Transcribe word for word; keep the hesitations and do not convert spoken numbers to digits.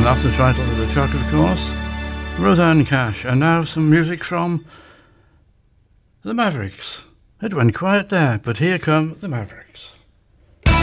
And that's the title of the track, of course. Rosanne Cash. And now some music from the Mavericks. It went quiet there, but here come the Mavericks.